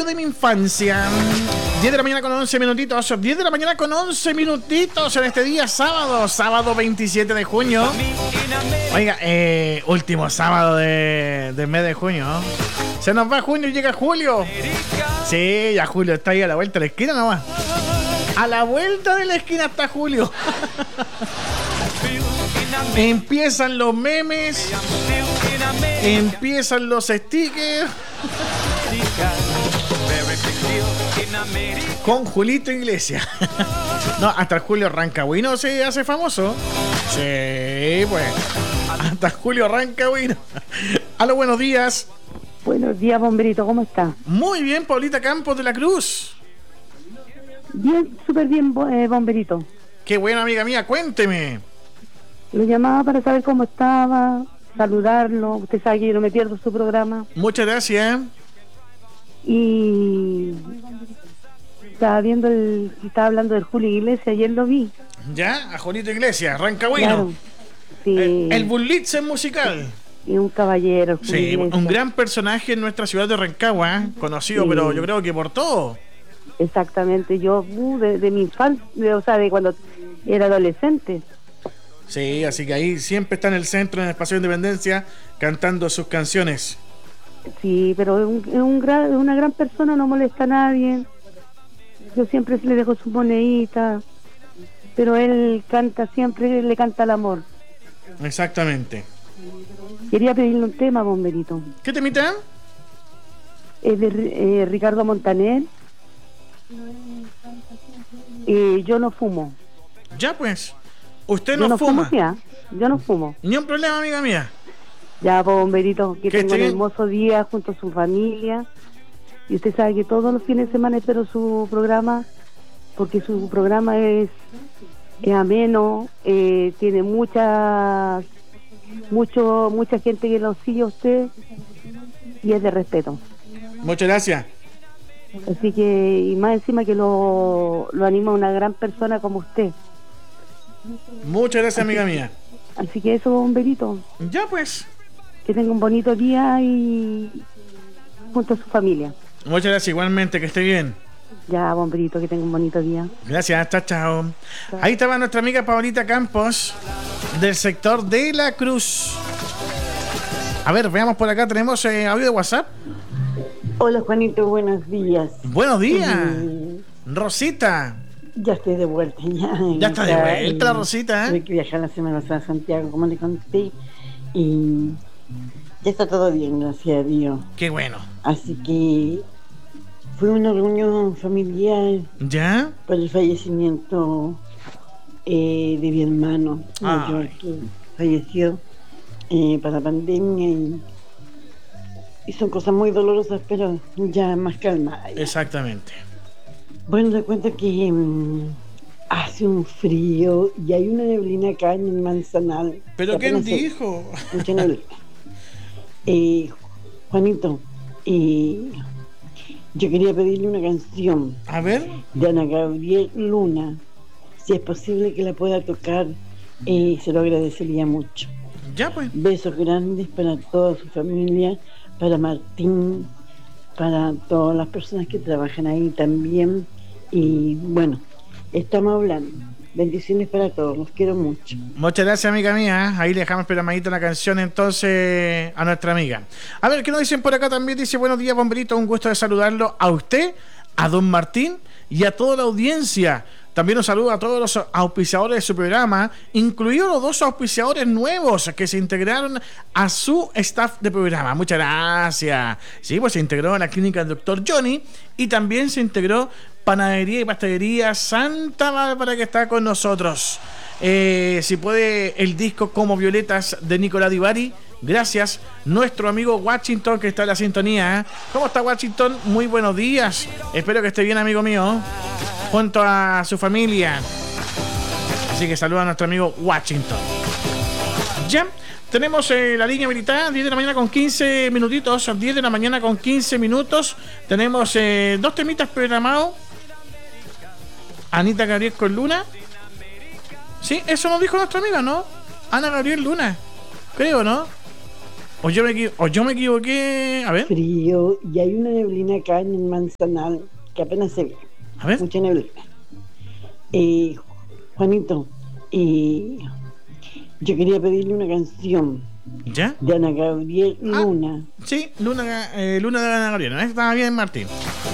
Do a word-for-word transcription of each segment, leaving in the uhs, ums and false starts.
de mi infancia. diez de la mañana con once minutitos. diez de la mañana con once minutitos en este día sábado. Sábado veintisiete de junio. Oiga, eh, último sábado de, del mes de junio. Se nos va junio y llega julio. Sí, ya Julio está ahí a la vuelta de la esquina nomás. A la vuelta de la esquina está Julio. Empiezan los memes. Empiezan los stickers. Con Julito Iglesias. No, hasta el Julio Rancagüino se hace famoso. Sí, pues. Hasta Julio Rancagüino. Aló, buenos días. Buenos días, Bomberito, ¿cómo está? Muy bien, Paulita Campos de la Cruz. Bien, súper bien, eh, Bomberito. Qué buena, amiga mía, cuénteme. Lo llamaba para saber cómo estaba, saludarlo. Usted sabe que yo no me pierdo su programa. Muchas gracias. Y estaba viendo el, estaba hablando del Julio Iglesias, ayer lo vi. Ya, a Julito Iglesias, Rancagüino. Claro, sí. El, el Burlitzer musical. Y un caballero. Julio Sí, Iglesias. Un gran personaje en nuestra ciudad de Rancagua, ¿eh? Conocido, sí. Pero yo creo que por todo. Exactamente, yo uh, de, de mi infancia, o sea, de cuando era adolescente. Sí, así que ahí siempre está en el centro, en el Espacio de Independencia, cantando sus canciones. Sí, pero es, un, es, un gran, es una gran persona, no molesta a nadie. Yo siempre le dejo su monedita, pero él canta siempre, le canta el amor. Exactamente. Quería pedirle un tema, Bomberito. ¿Qué temita? Es de eh, Ricardo Montaner. Eh, yo no fumo. Ya pues, usted yo no, no fuma. Fumo, ya. Yo no fumo. Ni un problema, amiga mía. Ya, Bomberito, que tenga un bien? hermoso día junto a su familia. Y usted sabe que todos los fines de semana espero su programa, porque su programa es, es ameno, eh, tiene mucha, mucho, mucha gente que lo sigue a usted y es de respeto. Muchas gracias. Así que, y más encima que lo, lo anima una gran persona como usted. Muchas gracias, así, amiga mía. Así que eso, Bomberito. Ya pues. Que tenga un bonito día y junto a su familia. Muchas gracias, igualmente, que esté bien. Ya, Bomberito, que tenga un bonito día. Gracias, chao, chao. Ahí estaba nuestra amiga Paulita Campos, del sector de la Cruz. A ver, veamos por acá, tenemos eh, audio de WhatsApp. Hola, Juanito, buenos días. Buenos días. Eh, Rosita. Ya estoy de vuelta, ya. Ya está de vuelta, la Rosita, ¿eh? Tuve que viajar la semana pasada a Santiago, como le conté, y ya está todo bien, gracias a Dios. Qué bueno. Así que fue una reunión familiar. ¿Ya? Por el fallecimiento eh, de mi hermano mayor, que falleció eh, para la pandemia, y, y son cosas muy dolorosas, pero ya más calmadas. Exactamente. Bueno, te cuento que mmm, hace un frío y hay una neblina acá en el Manzanal. ¿Pero quién dijo? Mucha neblina. eh, Juanito, eh, yo quería pedirle una canción. A ver. De Ana Gabriel Luna. Si es posible que la pueda tocar, eh, se lo agradecería mucho. Ya pues. Besos grandes para toda su familia, para Martín, para todas las personas que trabajan ahí también. Y bueno, estamos hablando. Bendiciones para todos, los quiero mucho. Muchas gracias, amiga mía. Ahí le dejamos programadita la canción entonces a nuestra amiga. A ver, ¿qué nos dicen por acá también? Dice, buenos días, Bomberito, un gusto de saludarlo a usted, a don Martín y a toda la audiencia. También un saludo a todos los auspiciadores de su programa, incluidos los dos auspiciadores nuevos que se integraron a su staff de programa. Muchas gracias. Sí, pues se integró a la clínica del doctor Johnny y también se integró Panadería y Pastelería Santa Bárbara, que está con nosotros. Eh, si puede, el disco Como Violetas de Nicolás Di Bari. Gracias. Nuestro amigo Washington, que está en la sintonía. ¿eh? ¿Cómo está, Washington? Muy buenos días. Espero que esté bien, amigo mío, junto a su familia. Así que saluda a nuestro amigo Washington. Ya. Tenemos eh, la línea habilitada, diez de la mañana con quince minutitos. diez de la mañana con quince minutos. Tenemos eh, dos temitas programados. Anita Gabriel con Luna. Sí, eso nos dijo nuestra amiga, ¿no? Ana Gabriel Luna. Creo, ¿no? O yo me, equi- o yo me equivoqué. A ver, Frío, y hay una neblina acá en el Manzanal que apenas se ve. a ver. Mucha neblina. Eh, Juanito, eh, yo quería pedirle una canción ¿Ya? de Ana Gabriel Ah. Luna. Sí, Luna, eh, Luna de Ana Gabriela. Estaba bien, Martín.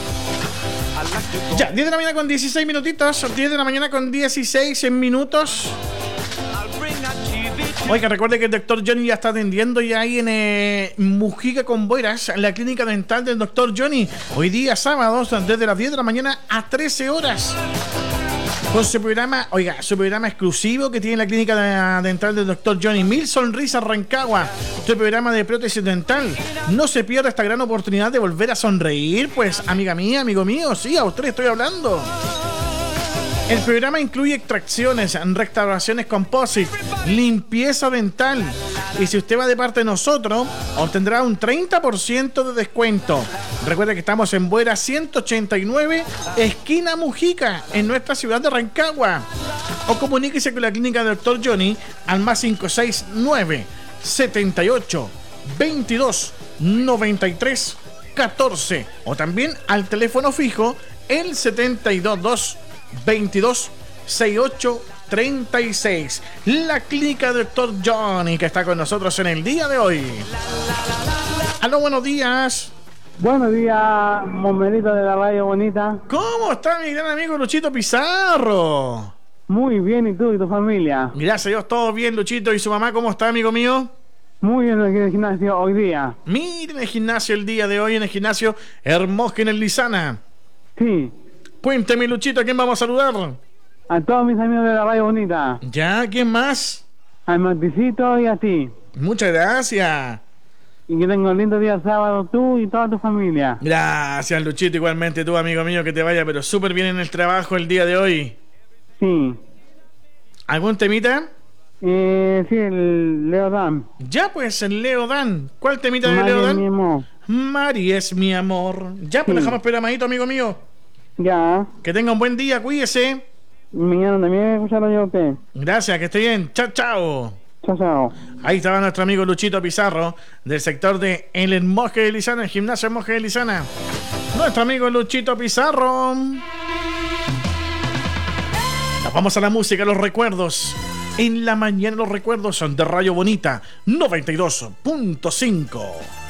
Ya, diez de la mañana con dieciséis minutitos. diez de la mañana con dieciséis minutos. Oiga, recuerde que el doctor Johnny ya está atendiendo ya ahí en eh, Mujica con Boiras, en la clínica dental del doctor Johnny. Hoy día sábado, desde las diez de la mañana a trece horas. Con su programa, oiga, su programa exclusivo que tiene la clínica de- dental del doctor Johnny, Mil Sonrisas Rancagua, su programa de prótesis dental. No se pierda esta gran oportunidad de volver a sonreír, pues, amiga mía, amigo mío, sí, a usted estoy hablando. El programa incluye extracciones, restauraciones composite, limpieza dental. Y si usted va de parte de nosotros, obtendrá un treinta por ciento de descuento. Recuerde que estamos en Buera ciento ochenta y nueve, esquina Mujica, en nuestra ciudad de Rancagua. O comuníquese con la clínica del doctor Johnny al más cinco seis nueve, setenta y ocho, veintidós, noventa y tres, catorce. O también al teléfono fijo el setenta y dos dos, veintidós, sesenta y ocho, treinta y seis. La clínica del doctor Johnny, que está con nosotros en el día de hoy. Aló, buenos días. Buenos días, Monmerito de la Radio Bonita. ¿Cómo está mi gran amigo Luchito Pizarro? Muy bien, ¿y tú y tu familia? Gracias a Dios, todo bien, Luchito. ¿Y su mamá cómo está, amigo mío? Muy bien aquí en el gimnasio hoy día. Miren el gimnasio el día de hoy, en el gimnasio Hermosque en el Lizana. Sí, Cuénteme, Luchito, ¿a quién vamos a saludar? a todos mis amigos de la Radio Bonita, ¿Ya? ¿Quién más? al Marticito y a ti. Muchas gracias. Y que tengas un lindo día sábado tú y toda tu familia. Gracias, Luchito, igualmente tú, amigo mío, que te vaya pero súper bien en el trabajo el día de hoy. Sí, ¿Algún temita? eh, sí, el Leo Dan. Ya, pues, el Leo Dan. ¿Cuál temita de María Leo Dan? mi amor. Mari es mi amor. Ya, pues, Sí. dejamos programadito, amigo mío. Ya, Que tenga un buen día, cuídese. mañana también escucharlo yo a usted. Gracias, que esté bien. Chao, chao. Chao, chao. Ahí estaba nuestro amigo Luchito Pizarro, del sector de El Hermosque de Lizana, el gimnasio Hermosque de Lizana. Nuestro amigo Luchito Pizarro. Nos vamos a la música, los recuerdos. En la mañana los recuerdos son de Radio Bonita noventa y dos punto cinco.